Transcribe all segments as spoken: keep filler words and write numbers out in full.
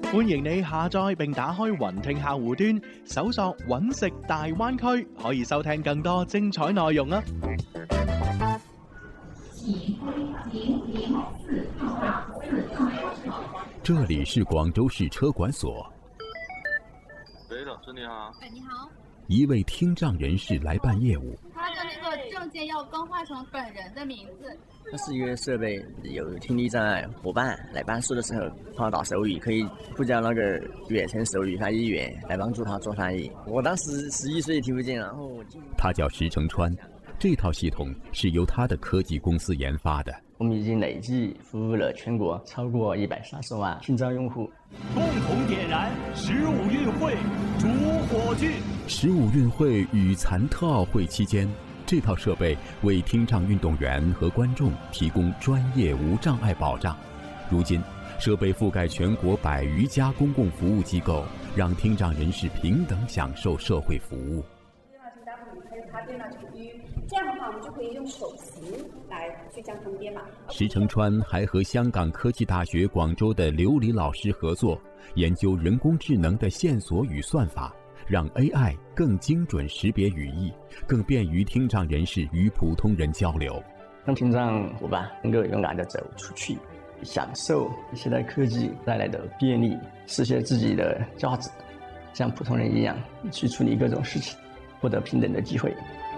歡迎你下載並打開雲聽客戶端，搜索揾食大灣區，可以收聽更多精彩內容啊！ 這裡是廣州市車管所。 喂，老師你好。 哎，你好。 一位聽障人士來辦業務。 他的那個證件要更換成本人的名字。 它是一個設備，有聽力障礙夥伴來辦事的時候，他打手語可以呼叫那個遠程手語翻譯員來幫助他做翻譯。我當時十一歲聽不見，然後我就他叫石成川，這套系統是由他的科技公司研發的。 我們已經累計服務了全國超過一百三十萬聽障用戶。 共同點燃十五運會主火炬。 十五運會與殘特奧會期間，這套設備為聽障運動員和觀眾提供專業無障礙保障。如今，設備覆蓋全國百餘家公共服務機構，讓聽障人士平等享受社會服務。 這樣的話，我們就可以用手型來去這樣通電嘛。 石成川還和香港科技大學廣州的劉黎老師合作，研究人工智能的線索與算法，讓 A I 更精準識別語義，更便於聽障人士與普通人交流。 讓聽障夥伴能夠勇敢地走出去，享受現代科技帶來的便利，實現自己的價值，像普通人一樣去處理各種事情，獲得平等的機會。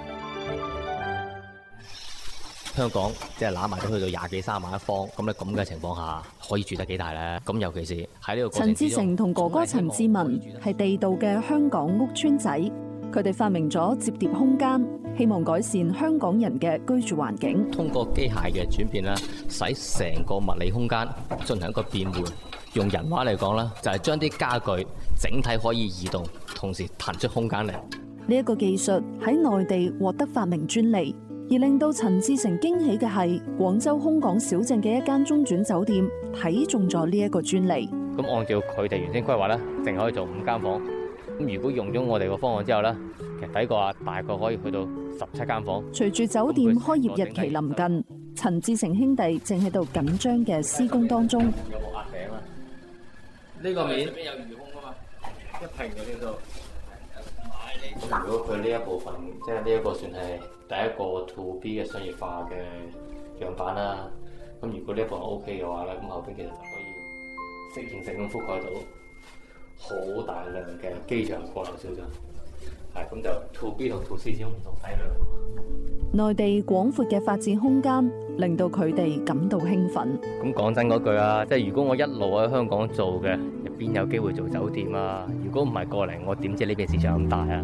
香港即係攬埋都去到廿幾三萬一方，咁咧咁嘅情況下，可以住得幾大咧？咁尤其是喺呢個過程之中， 陳志成同哥哥陳志文係地道嘅香港屋邨仔，佢哋發明咗摺疊空間，希望改善香港人嘅居住環境。 通過機械嘅轉變啦，使成個物理空間進行一個變換。用人話嚟講啦，就係將啲家具整體可以移動，同時騰出空間嚟。 呢一個技術喺內地獲得發明專利。而令到陳志成驚喜嘅係，廣州空港小鎮嘅一間中轉酒店睇中咗呢一個專利。 咁按照佢哋原先規劃咧，淨可以做五間房。咁如果用咗我哋個方案之後咧，其實抵過啊，大概可以去到十七間房。 隨住酒店開業日期臨近，陳志成兄弟正喺度緊張嘅施工當中。 有冇壓頂啊？呢個面邊有魚空啊嘛，一平就呢度。咁如果佢呢一部分，即係呢一個算係第一個 to B 嘅商業化嘅樣板啦。咁如果呢一部分 OK 嘅話咧，咁後邊其實就可以適應性咁覆蓋到好大量嘅機場過流小鎮。係咁就 to B 同 to C 始終唔同體量。 內地廣闊嘅發展空間令到佢哋感到興奮。 咁講真嗰句啊，即係如果我一路喺香港做嘅，入邊有機會做酒店啊？如果唔係過嚟，我點知呢邊市場咁大啊？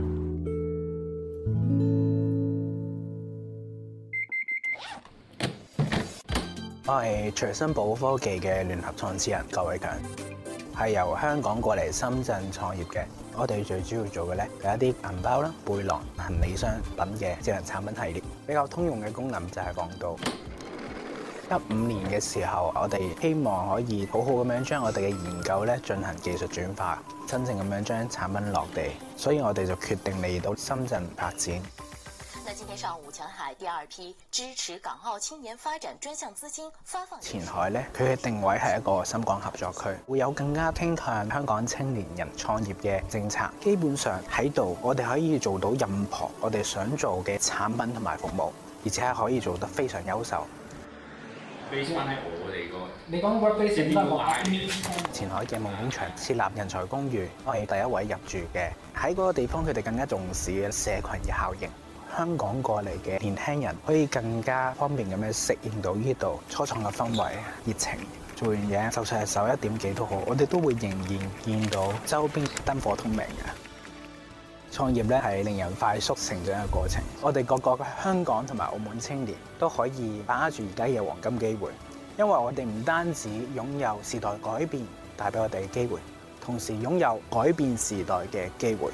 我係隨身保科技嘅聯合創始人郭偉強，係由香港過嚟深圳創業嘅。我哋最主要做嘅咧有一啲銀包啦、背囊、行李箱等嘅智能產品系列。比較通用嘅功能就係講到一五年嘅時候，我哋希望可以好好咁樣將我哋嘅研究咧進行技術轉化，真正咁樣將產品落地。所以我哋就決定嚟到深圳發展。 那今天上午，前海第二批支持港澳青年發展專項資金發放。 前海咧，佢嘅定位係一個深港合作區，會有更加傾向香港青年人創業嘅政策。基本上喺度，我哋可以做到任何我哋想做嘅產品同埋服務，而且係可以做得非常優秀。 俾翻喺我哋個，你講 workplace 邊個啊？ 前海嘅夢工場設立人才公寓，我係第一位入住嘅。喺嗰個地方，佢哋更加重視嘅社群嘅效應。香港過嚟嘅年輕人可以更加方便咁樣適應到呢度初創嘅氛圍、熱情。做完嘢，就算係十一點幾都好，我哋都會仍然見到周邊燈火通明嘅。創業咧係令人快速成長嘅過程。我哋各個嘅香港同埋澳門青年都可以把握住而家嘅黃金機會，因為我哋唔單止擁有時代改變帶俾我哋嘅機會，同時擁有改變時代嘅機會。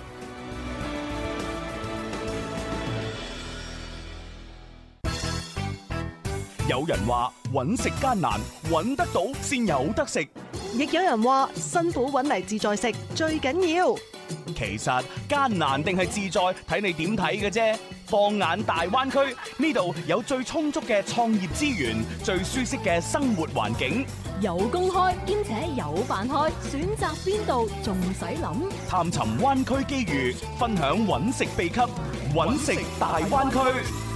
有人話揾食艱難，揾得到先有得食； 亦有人話辛苦揾嚟自在食最緊要。 其實艱難定係自在，睇你點睇嘅啫。放眼大灣區，呢度有最充足嘅創業資源，最舒適嘅生活環境。 有公開兼且有飯開，選擇邊度仲使諗？ 探尋灣區機遇，分享揾食秘笈，揾食大灣區。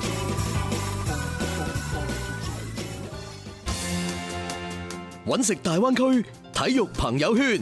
揾食大灣區體育朋友圈。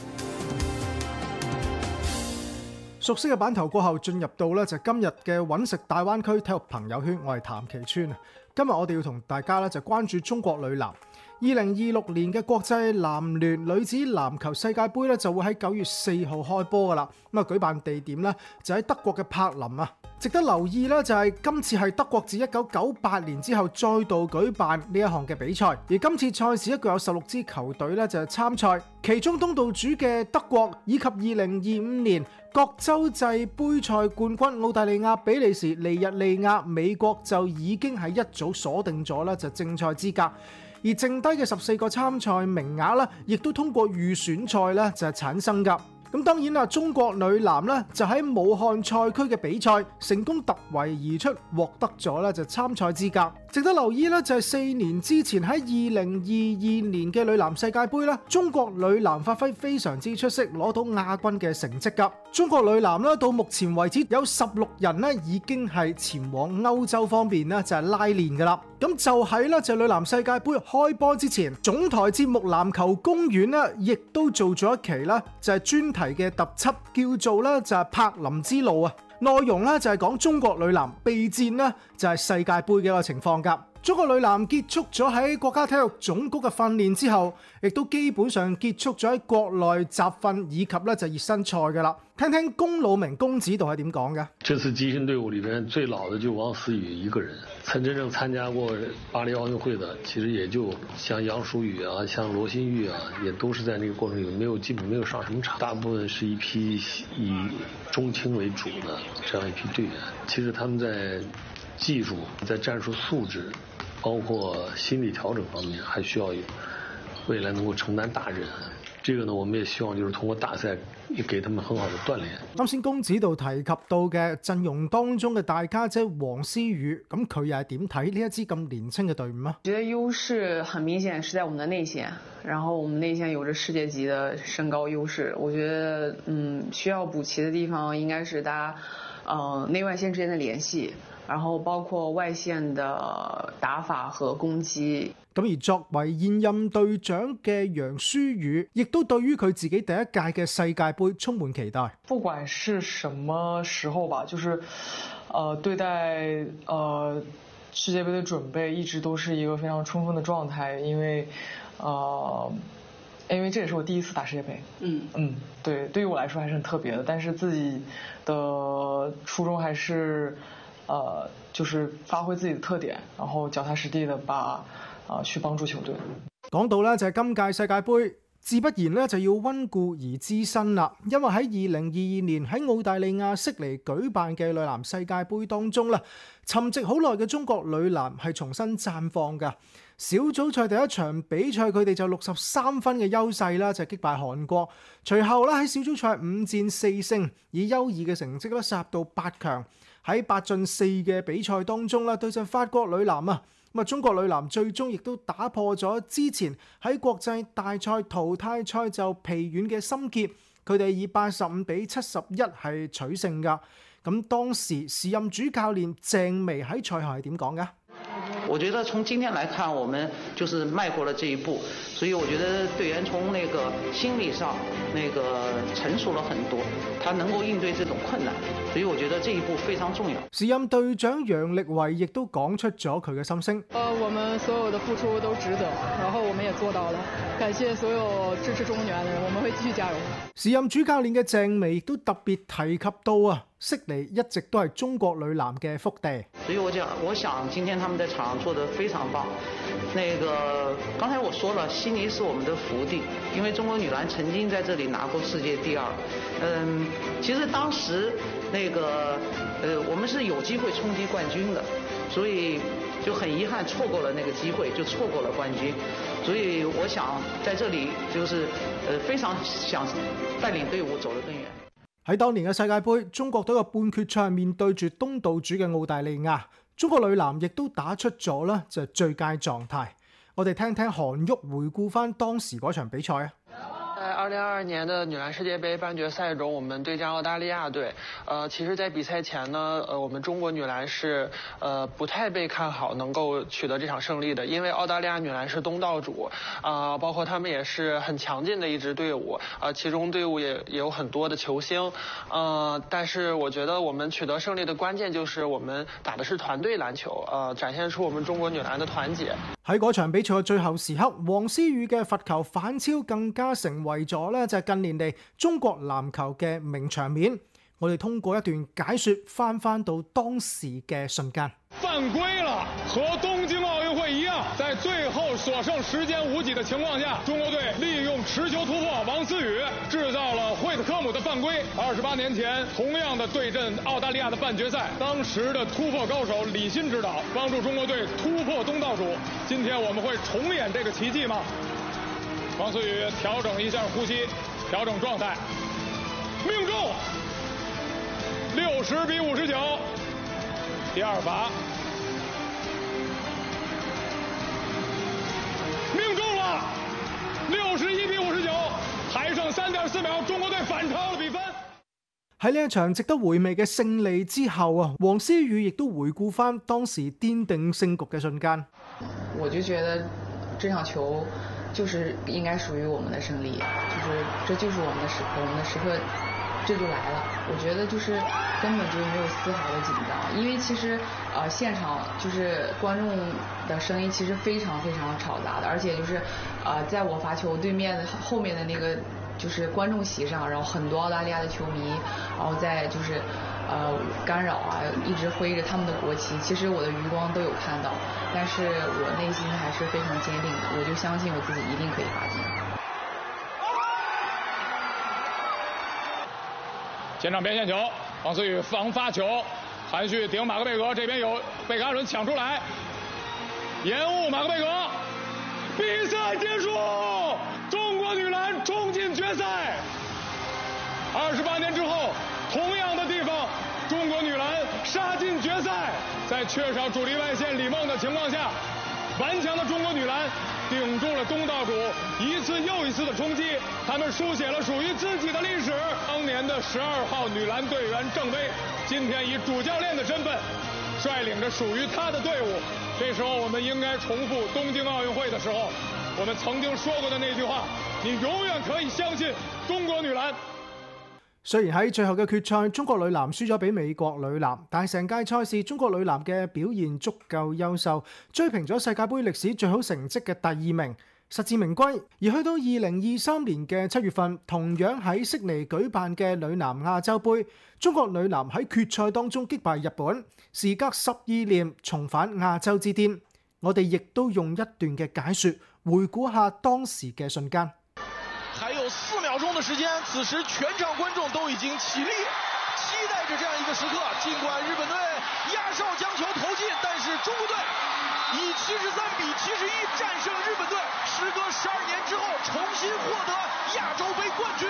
熟悉嘅版頭過後，進入到咧就今日嘅揾食大灣區體育朋友圈，我係譚其川啊。今日我哋要同大家咧就關注中國女籃。二零二六年嘅國際籃聯女子籃球世界盃咧就會喺九月四號開波噶啦。咁啊，舉辦地點咧就喺德國嘅柏林啊。值得留意咧就係今次係德國自一九九八年之後再度舉辦呢一項嘅比賽，而今次賽事一共有十六支球隊咧就係參賽，其中東道主嘅德國以及二零二五年各洲際盃賽冠軍澳大利亞、比利時、尼日利亞、美國就已經係一早鎖定咗啦就正賽資格，而剩低嘅十四個參賽名額咧亦都通過預選賽咧就係產生噶。咁當然啦，中國女籃咧就喺武漢賽區嘅比賽成功突圍而出，獲得咗咧就參賽資格。值得留意咧就係四年之前喺二零二二年嘅女籃世界盃咧，中國女籃發揮非常之出色，攞到亞軍嘅成績噶。中國女籃咧到目前為止有十六人咧已經係前往歐洲方面咧就係拉練噶啦。咁就喺咧就女籃世界盃開波之前，總台節目籃球公園咧亦都做咗一期啦就係專題嘅特輯，叫做咧就係柏林之路啊。內容咧就係講中國女籃備戰咧就係世界盃嘅一個情況㗎。中國女籃結束咗喺國家體育總局嘅訓練之後，亦都基本上結束咗喺國內集訓以及咧就熱身賽㗎啦。聽聽龔魯鳴龔指導係點講嘅。 這次集訓隊伍裏邊最老的就王思雨一個人，曾真正參加過巴黎奧運會的，其實也就像楊舒雨啊，像羅新玉啊，也都是在那個過程裏沒有基本沒有上什麼場，大部分是一批以中青為主的這樣一批隊員。其實他們在技術、在戰術素質，包括心理調整方面，還需要未來能夠承擔大任。這個呢，我們也希望就是通過大賽，也給他們很好的鍛鍊。 啱先龔指導提及到嘅陣容當中嘅大家姐王思雨，咁佢又係點睇呢一支咁年輕嘅隊伍啊？ 我覺得優勢很明顯是在我們的內線，然後我們內線有着世界級的身高優勢。我覺得，嗯，需要補齊的地方應該是大家，呃，內外線之間的聯繫，然後包括外線的打法和攻擊。 咁而作為現任隊長嘅楊舒雨，亦都對於佢自己第一屆嘅世界盃充滿期待。 不管是什麼時候吧，就是，呃，對待呃世界盃的準備一直都是一個非常充分的狀態，因為，呃，因為這也是我第一次打世界盃。嗯嗯，對，對於我來說還是很特別的，但是自己的初衷還是，呃，就是發揮自己的特點，然後腳踏實地的把。啊！去幫助球隊。 講到咧就係今屆世界盃，自不然咧就要溫故而知新啦。因為喺二零二二年喺澳大利亞悉尼舉辦嘅女籃世界盃當中啦，沉寂好耐嘅中國女籃係重新綻放㗎。小組賽第一場比賽，佢哋就六十三分嘅優勢啦，就擊敗韓國。隨後咧喺小組賽五戰四勝，以優異嘅成績咧殺入到八強。喺八進四嘅比賽當中啦，對陣法國女籃啊。咁啊，中國女籃最終亦都打破咗之前喺國際大賽淘汰賽就疲軟嘅心結，佢哋以八十五比七十一係取勝㗎。咁當時時任主教練鄭薇喺賽後係點講㗎？ 我覺得從今天來看，我們就是邁過了這一步，所以我覺得隊員從那個心理上那個成熟了很多，他能夠應對這種困難，所以我覺得這一步非常重要。 時任隊長楊力維亦都講出咗佢嘅心聲。 呃，我們所有的付出都值得，然後我們也做到了，感謝所有支持中國女籃的人，我們會繼續加油。 時任主教練嘅鄭薇亦都特別提及到啊，悉尼一直都係中國女籃嘅福地。 所以我講，我想今天他們在場上做得非常棒。那個剛才我說了，悉尼是我們的福地，因為中國女籃曾經在這裡拿過世界第二。嗯，其實當時那個呃，我們是有機會衝擊冠軍的，所以就很遺憾錯過了那個機會，就錯過了冠軍。所以我想在這裡就是呃非常想帶領隊伍走得更遠。 喺當年嘅世界盃，中國隊嘅半決賽面對住東道主嘅澳大利亞，中國女籃亦都打出咗啦就係最佳狀態。 我哋聽聽韓旭回顧翻當時嗰場比賽啊。 在二零二二年的女篮世界杯半决赛中，我们对战澳大利亚队。呃，其实，在比赛前呢，呃，我们中国女篮是呃不太被看好能够取得这场胜利的，因为澳大利亚女篮是东道主，啊、呃，包括他们也是很强劲的一支队伍，啊、呃，其中队伍也也有很多的球星，呃，但是我觉得我们取得胜利的關鍵就是我們打的是團隊籃球，呃，展現出我們中國女籃的團結。 喺嗰場比賽嘅最後時刻，黃思雨嘅罰球反超更加成為咗咧就係近年嚟中國籃球嘅名場面。我哋通過一段解說翻翻到當時嘅瞬間。 犯規了，和東京奧運會一樣，在最後所剩時間無幾的情況下，中國隊利用持球突破王思雨，製造了惠特科姆的犯規。二十八年前，同樣的對陣澳大利亞的半決賽，當時的突破高手李鑫指導，幫助中國隊突破東道主。今天我們會重演這個奇蹟嗎？王思雨調整一下呼吸，調整狀態，命中，六十比五十九。第二罰，命中了，六十一比五十九，還剩三點四秒，中國隊反超了比分。 喺呢一場值得回味嘅勝利之後啊，黃思雨亦都回顧翻當時奠定勝局嘅瞬間。 我就覺得這場球就是應該屬於我們的勝利，就是這就是我們的時刻，我們的時刻這就來了。我覺得就是根本就沒有絲毫的緊張，因為其實呃現場就是觀眾的聲音其實非常非常嘈雜的，而且就是呃在我罰球對面後面的那個就是觀眾席上，然後很多澳大利亞的球迷，然後在就是呃干擾啊，一直揮着他們的國旗，其實我的餘光都有看到，但是我內心還是非常堅定的，我就相信我自己一定可以罰進。 前場邊線球，王思雨防發球，韓旭頂馬克貝格，這邊有貝克阿倫搶出來，延誤馬克貝格，比賽結束，中國女籃衝進決賽。二十八年之後，同樣的地方，中國女籃殺進決賽，在缺少主力外線李夢的情況下，頑強的中國女籃頂住了東道主一次又一次的衝擊，他們書寫了屬於自己的歷史。當年的十二號女籃隊員鄭薇，今天以主教練的身份率領着屬於他的隊伍。這時候我們應該重複東京奧運會的時候我們曾經說過的那句話，你永遠可以相信中國女籃。 雖然喺最後嘅決賽，中國女籃輸咗俾美國女籃，但係成屆賽事中國女籃嘅表現足夠優秀，追平咗世界盃歷史最好成績嘅第二名，實至名歸。而去到二零二三年嘅七月份，同樣喺悉尼舉辦嘅女籃亞洲盃，中國女籃喺決賽當中擊敗日本，時隔十二年重返亞洲之巔。我哋亦都用一段嘅解說回顧下當時嘅瞬間。 還有四秒鐘的時間，此時全場觀眾都已經起立，期待着這樣一個時刻。盡管日本隊壓哨將球投進，但是中國隊以七十三比七十一戰勝日本隊，時隔十二年之後重新獲得亞洲盃冠軍。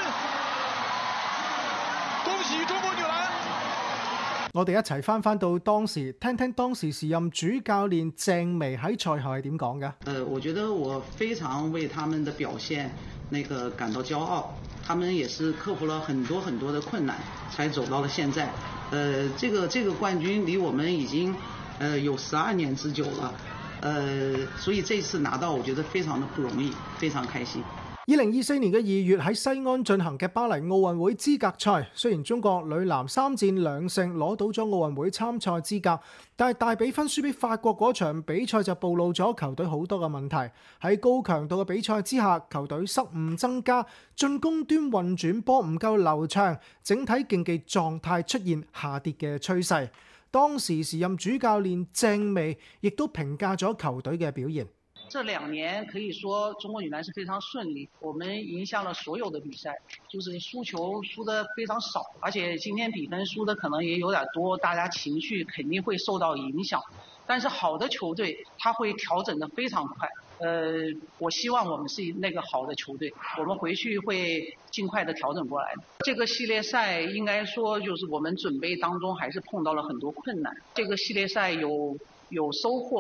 恭喜中國女籃！ 我哋一齊翻翻到當時，聽聽當時時任主教練鄭薇喺賽後係點講嘅。 呃，我覺得我非常為他們的表現那個感到驕傲，他們也是克服了很多很多的困難，才走到了現在。呃，這個這個冠軍離我們已經呃有十二年之久了，呃，所以這次拿到，我覺得非常的不容易，非常開心。 二零二四年嘅二月喺西安進行嘅巴黎奧運會資格賽，雖然中國女籃三戰兩勝攞到咗奧運會參賽資格，但係大比分輸俾法國嗰場比賽就暴露咗球隊好多嘅問題。喺高強度嘅比賽之下，球隊失誤增加，進攻端運轉波唔夠流暢，整體競技狀態出現下跌嘅趨勢。當時時任主教練鄭薇亦都評價咗球隊嘅表現。 這兩年可以說中國女籃是非常順利，我們贏下了所有的比賽，就是輸球輸得非常少，而且今天比分輸得可能也有點多，大家情緒肯定會受到影響。但是好的球隊，他會調整得非常快。呃，我希望我們是那個好的球隊，我們回去會盡快的調整過來。這個系列賽應該說就是我們準備當中還是碰到了很多困難。這個系列賽有有收穫。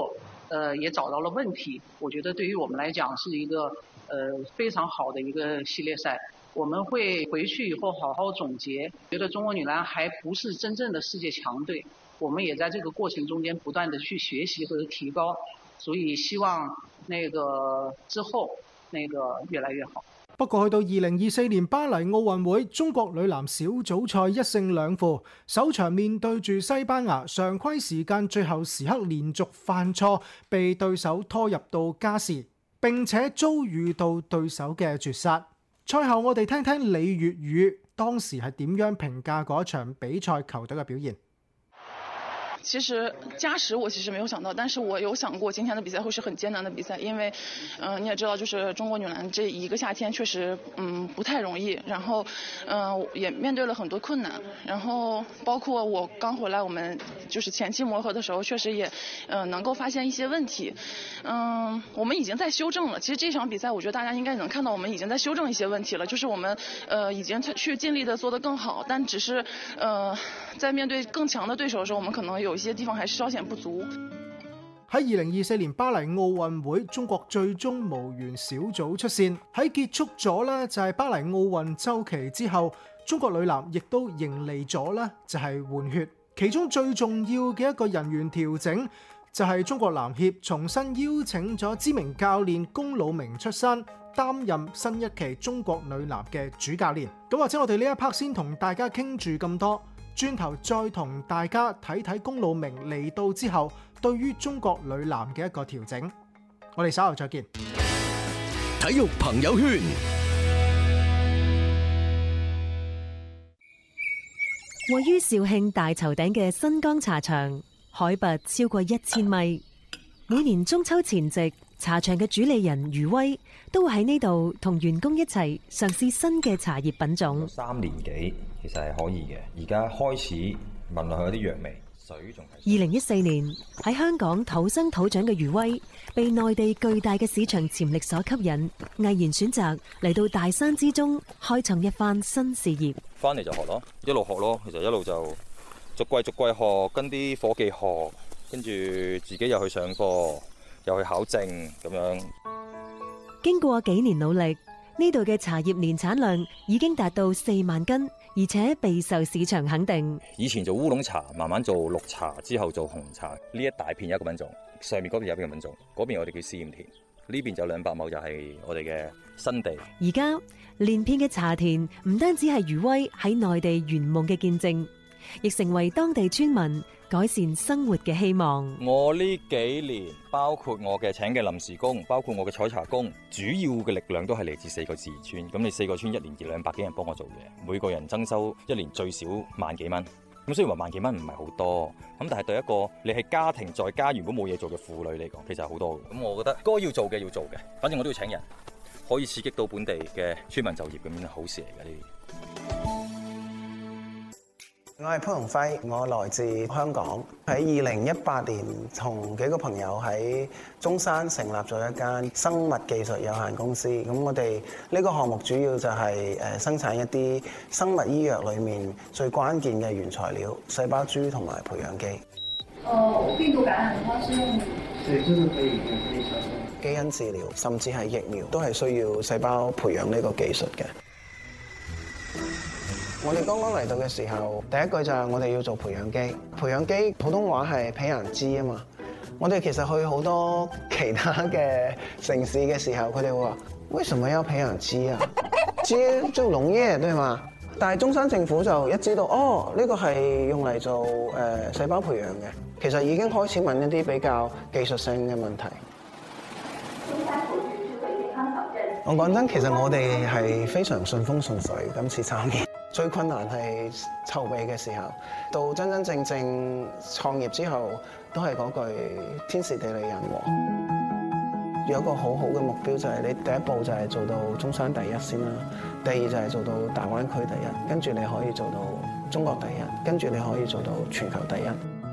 呃，也找到了问题。我觉得对于我们来讲是一个呃非常好的一个系列赛。我们会回去以后好好总结，觉得中国女篮还不是真正的世界强队，我们也在这个过程中间不断的去学習和提高，所以希望那個之後那個越來越好。 不過去到二零二四年巴黎奧運會，中國女籃小組賽一勝兩負，首場面對住西班牙，常規時間最後時刻連續犯錯，被對手拖入到加時，並且遭遇到對手嘅絕殺。賽後我哋聽聽李月宇當時係點樣評價嗰場比賽球隊嘅表現。 其實加時我其實沒有想到，但是我有想過今天的比賽會是很艱難的比賽，因為，嗯、呃，你也知道，就是中國女籃這一個夏天確實，嗯，不太容易，然後，嗯、呃，也面對了很多困難，然後包括我剛回來，我們就是前期磨合的時候，確實也，嗯、呃，能夠發現一些問題，嗯、呃，我們已經在修正了。其實這場比賽，我覺得大家應該能看到，我們已經在修正一些問題了，就是我們，呃，已經去盡力的做得更好，但只是，呃，在面對更強的對手的時候，我們可能有一些地方還是稍顯不足。 喺二零二四年巴黎奧運會，中國最終無緣小組出線。喺結束咗呢就係巴黎奧運週期之後，中國女籃亦都迎嚟咗呢就係換血。其中最重要嘅一個人員調整，就係中國籃協重新邀請咗知名教練龔魯鳴出山，擔任新一期中國女籃嘅主教練。咁或者我哋呢一 part 先同大家傾住咁多。轉頭再同大家睇睇龔魯鳴嚟到之後對於中國女籃嘅一個調整，我哋稍後再見。 體育朋友圈， 位於肇慶大頭頂嘅新江茶場，海拔超過一千米。每年中秋前夕，茶場嘅主理人余威都會喺呢度同員工一齊嘗試新嘅茶葉品種。 三年幾其實係可以嘅，而家開始聞落去有啲藥味，水仲係。 二零一四年喺香港土生土長嘅余威，被內地巨大嘅市場潛力所吸引，毅然選擇嚟到大山之中開創一番新事業。 翻嚟就學咯，一路學咯，其實一路就逐季逐季學，跟啲伙計學，跟住自己又去上課，又去考證咁樣。 經過幾年努力，呢度嘅茶葉年產量已經達到四萬斤，而且備受市場肯定。 以前做烏龍茶，慢慢做綠茶，之後做紅茶。呢一大片有一個品種，上面嗰邊有邊個品種，嗰邊我哋叫試驗田，呢邊就兩百畝就係我哋嘅新地。 而家連片嘅茶田唔單止係余威喺內地圓夢嘅見證，亦成為當地村民改善生活嘅希望。 我呢幾年包括我嘅請嘅臨時工，包括我嘅採茶工，主要嘅力量都係嚟自四個自然村。咁你四個村一年二兩百幾人幫我做嘢，每個人增收一年最少萬幾蚊。咁雖然話萬幾蚊唔係好多，咁但係對一個你係家庭在家原本冇嘢做嘅婦女嚟講，其實係好多。咁我覺得該要做嘅要做嘅，反正我都要請人，可以刺激到本地嘅村民就業，咁樣好事嚟嘅呢啲。 我係潘鴻輝，我來自香港。喺二零一八年，同幾個朋友喺中山成立咗一間生物技術有限公司。咁我哋呢個項目主要就係誒生產一啲生物醫藥裏面最關鍵嘅原材料——細胞株同埋培養基。 哦，病毒感染的話是用？對，就是可以可以操作。 基因治療甚至係疫苗都係需要細胞培養呢個技術嘅。我哋剛剛嚟到嘅時候，第一句就係我哋要做培養基。培養基普通話係培養基啊嘛。我哋其實去好多其他嘅城市嘅時候，佢哋會話：為什麼要培養基啊？基就農業對嘛？但係中山政府就一知道，哦，呢個係用嚟做誒、呃、細胞培養嘅，其實已經開始問一啲比較技術性嘅問題。我講真，其實我哋係非常順風順水，今次參與。最困難係籌備嘅時候，到真真正正創業之後，都係嗰句天時地利人和。有一個好好嘅目標就係你第一步就係做到中山第一先啦，第二就係做到大灣區第一，跟住你可以做到中國第一，跟住你可以做到全球第一。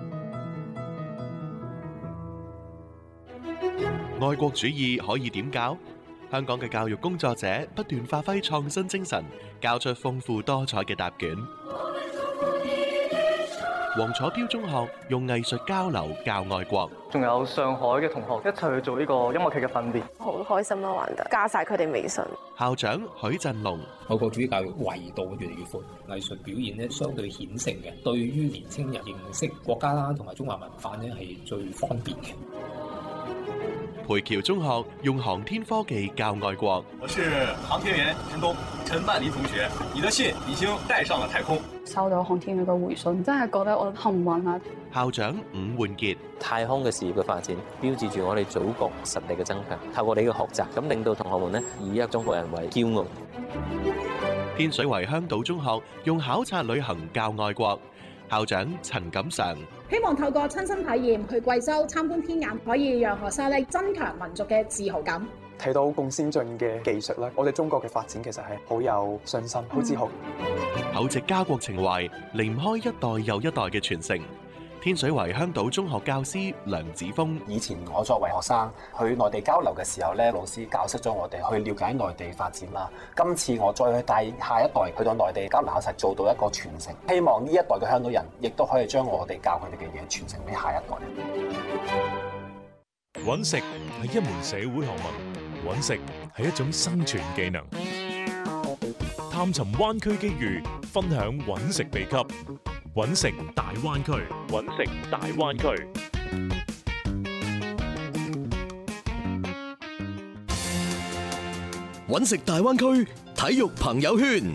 愛國主義可以點教？香港嘅教育工作者不斷發揮創新精神，交出豐富多彩嘅答卷。 黃楚標中學用藝術交流教愛國， 仲有上海嘅同學一齊去做呢個音樂劇嘅訓練， 好開心咯，玩得加晒佢哋微信。 校長許振龍， 愛國主義教育維度越嚟越闊，藝術表現咧相對顯性嘅，對於年輕人認識國家啦同埋中華文化咧係最方便嘅。 培僑中學用航天科技教愛國。 我是航天員陳東，陳曼妮同學，你的信已經帶上了太空。 收到航天員嘅回信，真係覺得我幸運啊！ 校長伍煥傑， 太空嘅事業嘅發展，標誌住我哋祖國實力嘅增強。透過你嘅學習，咁令到同學們呢以一個中國人為驕傲。 天水圍香島中學用考察旅行教愛國。校長陳錦常， 希望透過親身體驗去貴州參觀天眼，可以讓學生咧增強民族嘅自豪感。 睇到咁先進嘅技術咧，我哋中國嘅發展其實係好有信心、好自豪。 厚植家國情懷，離唔開一代又一代嘅傳承。天水圍香島中學教師梁子峰， 以前我作為學生去內地交流嘅時候咧，老師教識咗我哋去了解內地發展啦。今次我再去帶下一代去到內地交流，實做到一個傳承。希望呢一代嘅香港人亦都可以將我哋教佢哋嘅嘢傳承俾下一代。 揾食係一門社會學問，揾食係一種生存技能。探尋灣區機遇，分享揾食秘笈。揾食大灣區，揾食大灣區。 揾食大灣區體育朋友圈。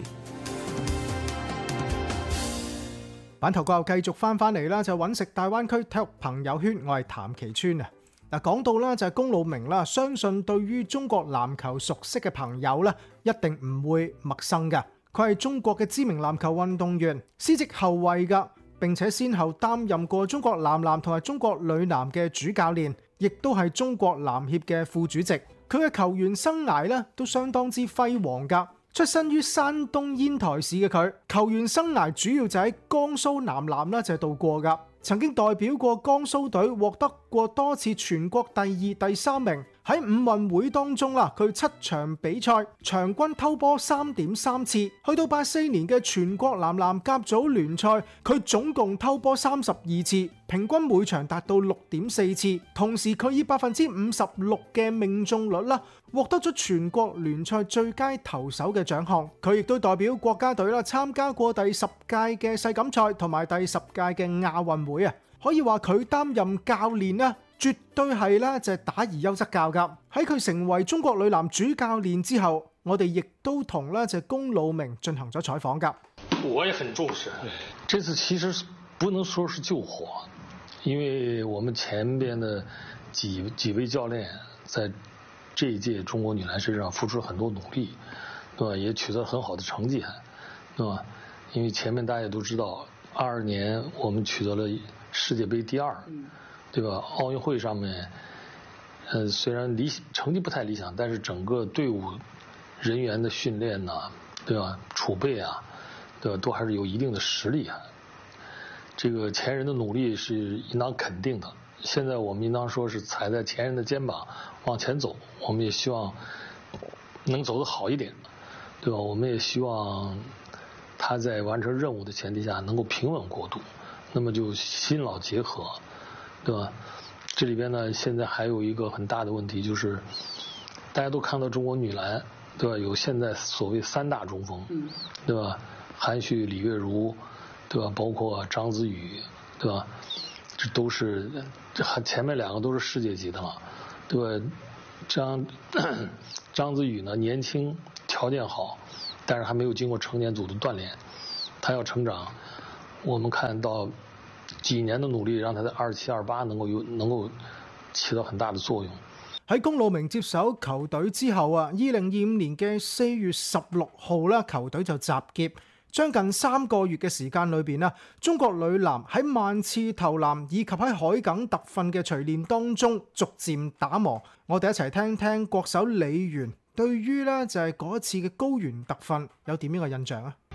版頭過後繼續翻翻嚟啦，就揾食大灣區體育朋友圈，我係譚其川啊。嗱，講到啦就係龔路明啦，相信對於中國籃球熟悉嘅朋友咧，一定唔會陌生噶。佢係中國嘅知名籃球運動員，司職後衛噶，並且先後擔任過中國男籃同埋中國女籃嘅主教練，亦都係中國籃協嘅副主席。佢嘅球員生涯咧都相當之輝煌噶。出身於山東煙台市嘅佢，球員生涯主要就喺江蘇男籃啦就係度過噶。曾經代表過江蘇隊獲得過多次全國第二、第三名。喺五運會當中啦，佢七場比賽場均偷波三點三次。去到八四年嘅全國男籃甲組聯賽，佢總共偷波三十二次，平均每場達到六點四次。同時佢以百分之五十六嘅命中率啦，獲得咗全國聯賽最佳投手嘅獎項。佢亦都代表國家隊啦參加過第十屆嘅世錦賽同埋第十屆嘅亞運會啊。可以話佢擔任教練啦，絕對係啦，就係打而優則教噶。喺佢成為中國女籃主教練之後，我哋亦都同咧就龔路明進行咗採訪噶。 我也很重視，這次其實不能說是救火，因為我們前邊的幾幾位教練在這一屆中國女籃身上付出了很多努力，對吧？也取得了很好的成績，對吧？因為前面大家也都知道，二二年我們取得了世界杯第二，對吧？奧運會上面，呃，雖然理成績不太理想，但是整個隊伍人員的訓練呐，對吧？儲備啊，對吧？都還是有一定的實力啊。這個前人的努力是應當肯定的。現在我們應當說是踩在前人的肩膀往前走，我們也希望能走得好一點，對吧？我們也希望他在完成任務的前提下能夠平穩過渡。那麼就新老結合，對吧？這裏邊呢，現在還有一個很大的問題，就是大家都看到中國女籃，對吧？有現在所謂三大中鋒，對吧？韓旭、李月如，對吧？包括張子宇，對吧？這都是，這前面兩個都是世界級的了，對吧？張張子宇呢，年輕，條件好，但是還沒有經過成年組的鍛鍊，他要成長。我們看到幾年的努力，讓他在二七二八能夠有能夠起到很大的作用。 喺龔路明接手球隊之後啊，二零二五年嘅四月十六號啦，球隊就集結。將近三個月嘅時間裏邊啊，中國女籃喺萬次投籃以及喺海埂特訓嘅錘煉當中逐漸打磨。我哋一齊聽聽國手李源對於咧就係嗰一次嘅高原特訓有點樣嘅印象啊？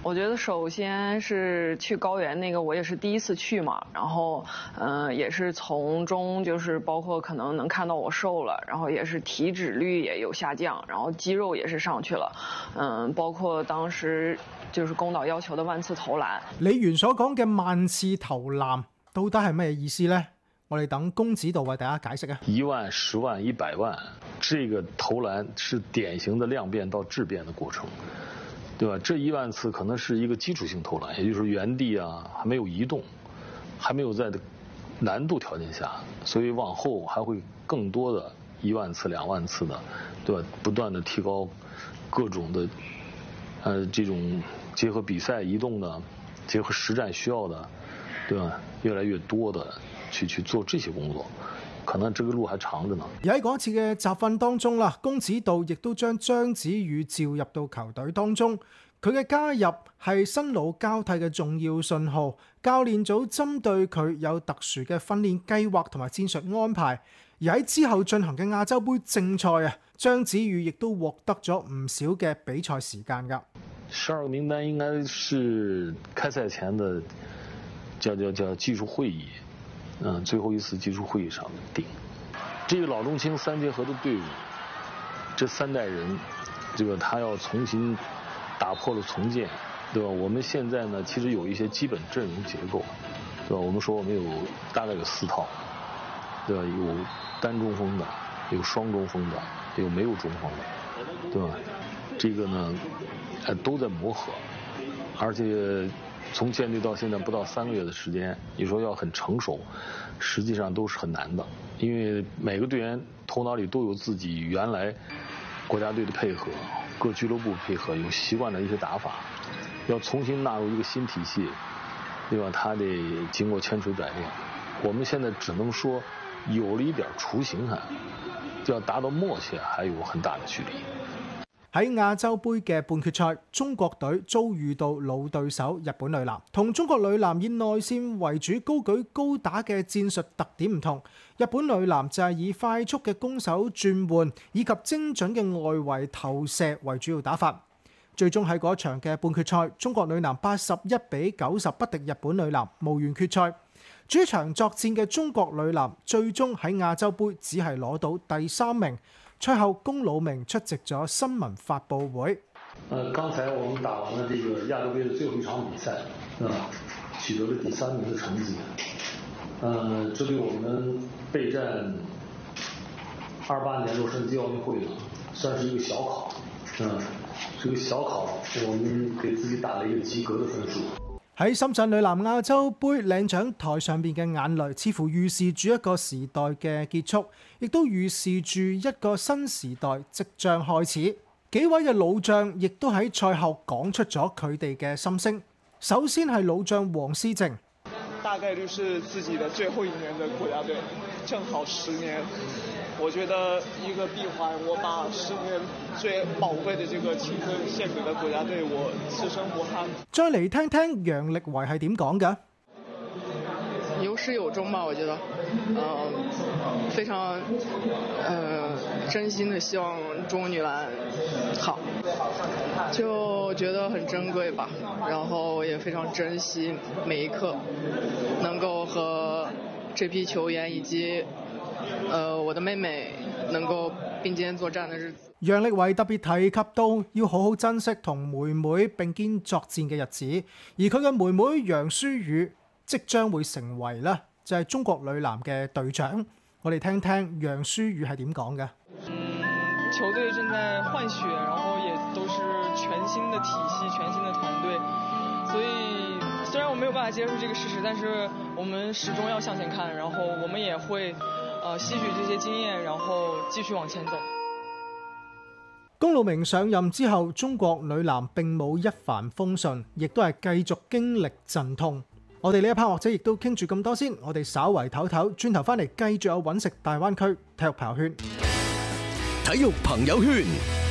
我觉得首先是去高原那个，我也是第一次去嘛，然后嗯、呃，也是从中就是包括可能能看到我瘦了，然后也是體脂率也有下降，然後肌肉也是上去了，嗯，包括當時就是公導要求的萬次投籃。 李源所講嘅萬次投籃到底係咩意思呢？我哋等公子道為大家解釋啊。 一萬、十萬、一百萬，這個投籃是典型的量變到質變的過程。對吧？這一萬次可能是一個基礎性投籃，也就是原地啊，還沒有移動，還沒有在難度條件下，所以往後還會更多的一萬次、兩萬次的，對吧？不斷的提高各種的，呃，這種結合比賽移動的，結合實戰需要的，對吧？越來越多的去去做這些工作。可能這個路還長着呢。 而喺嗰次嘅集訓當中啦，公子道亦都將張子宇召入到球隊當中。佢嘅加入係新老交替嘅重要信號。教練組針對佢有特殊嘅訓練計劃同埋戰術安排。而喺之後進行嘅亞洲盃正賽啊，張子宇亦都獲得咗唔少嘅比賽時間㗎。 十二個名單應該是開賽前的叫叫叫技術會議。嗯，最後一次技術會議上定，這個老中青三結合的隊伍，這三代人，這個他要重新打破了重建，對吧？我們現在呢，其實有一些基本陣容結構，對吧？我們說我們有大概有四套，對吧？有單中鋒的，有雙中鋒的，有沒有中鋒的，對吧？這個呢，呃，都在磨合，而且從建隊到現在不到三個月的時間，你說要很成熟，實際上都是很難的，因為每個隊員頭腦裡都有自己原來國家隊的配合，各俱樂部配合，有習慣的一些打法，要重新納入一個新體系，對吧？他得經過千錘百煉。我們現在只能說有了一點雛形哈，要達到默契還有很大的距離。 喺亞洲盃嘅半決賽，中國隊遭遇到老對手日本女籃。同中國女籃以內線為主、高舉高打嘅戰術特點唔同，日本女籃就係以快速嘅攻守轉換以及精準嘅外圍投射為主要打法。最終喺嗰場嘅半決賽，中國女籃八十一比九十不敵日本女籃，無緣決賽。主場作戰嘅中國女籃最終喺亞洲盃只係攞到第三名。賽後，龔魯明出席咗新聞發佈會。 呃，剛才我們打完了這個亞洲盃的最後一場比賽，啊，取得了第三名的成績。呃，這對我們備戰二八年洛杉磯奧運會呢，算是一個小考。嗯，這個小考，我們給自己打了一個及格的分數。 喺深圳女籃亞洲盃領獎台上邊嘅眼淚，似乎預示住一個時代嘅結束，亦都預示住一個新時代即將開始。幾位嘅老將亦都喺賽後講出咗佢哋嘅心聲。首先係老將黃思靜， 大概率是自己的最後一年的國家隊，正好十年。我覺得一個閉環，我把十年最寶貴的這個青春獻給了國家隊，我此生無憾。 再嚟聽聽楊力維係點講嘅。 有始有終吧，我覺得，呃，非常，呃，真心的希望中國女籃好，就覺得很珍貴吧，然後也非常珍惜每一刻，能夠和這批球員以及。呃，我的妹妹能夠並肩作戰的日子。 楊力維特別提及到要好好珍惜同妹妹並肩作戰嘅日子，而佢嘅妹妹楊舒雨即將會成為咧就係中國女籃嘅隊長。我哋聽聽楊舒雨係點講嘅。 嗯，球隊正在換血，然後也都是全新的體系、全新的團隊，所以雖然我沒有辦法接受這個事實，但是我們始終要向前看，然後我們也會。呃，吸取這些經驗，然後繼續往前走。 龔魯明上任之後，中國女籃並冇一帆風順，亦都係繼續經歷陣痛。我哋呢一 part 或者亦都傾住咁多先，我哋稍為唞唞，轉頭翻嚟繼續有揾食大灣區體育朋友圈。 體育朋友圈。